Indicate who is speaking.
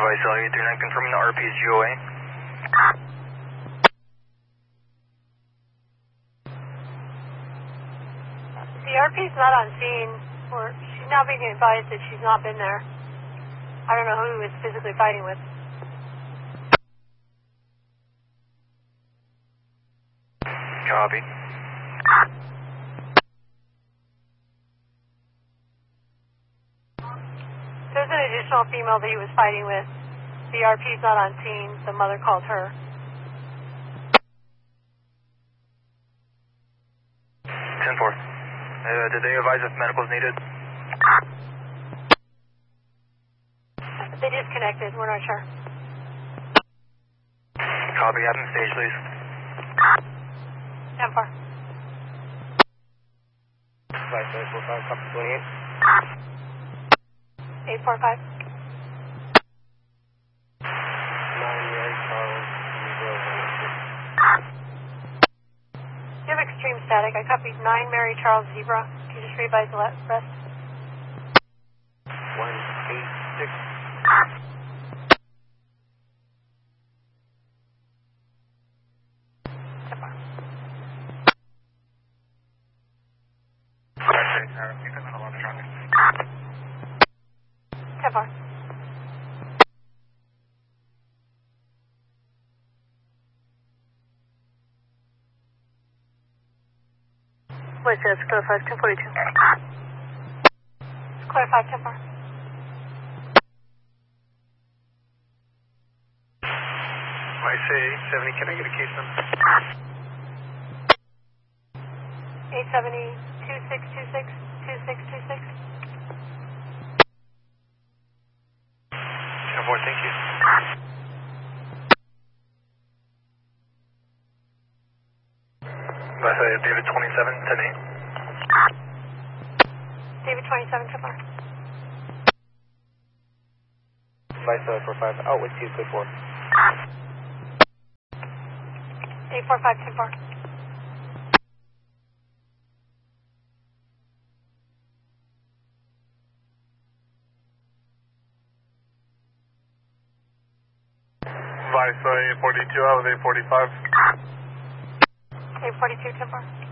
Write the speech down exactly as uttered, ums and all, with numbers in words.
Speaker 1: Vice L eight three nine confirming the R P's G O A.
Speaker 2: The R P's not on scene, or she's now being advised that she's not been there. I don't know who he was physically fighting with.
Speaker 1: Copy.
Speaker 2: There's an additional female that he was fighting with. The R P's not on scene. The mother called her.
Speaker 1: ten four. Uh, did they advise if medical is needed?
Speaker 2: They disconnected. We're not sure.
Speaker 1: Copy. Have them stage, please.
Speaker 2: ten four.
Speaker 1: Vice eight four five, copy twenty-eight.
Speaker 2: eight four five.
Speaker 1: nine Mary Charles, zero one six.
Speaker 2: You have extreme static. I copied nine Mary Charles Zebra. Can you just revise the rest?
Speaker 1: one eight six.
Speaker 2: ten four. ten four. Wait, that's clear five, ten forty-two. Clear five, ten four.
Speaker 1: I say eight seventy, can I get a case number?
Speaker 2: eight seventy, two six two six, two six two six.
Speaker 1: ten four, thank you. Vice eight, David twenty-seven, ten eight.
Speaker 2: David twenty-seven, ten four.
Speaker 1: Vice eight four five, out with you, good four.
Speaker 2: eight four five, ten four.
Speaker 1: Vice eight forty-two, out with eight forty-five.
Speaker 2: eight forty-two, ten four.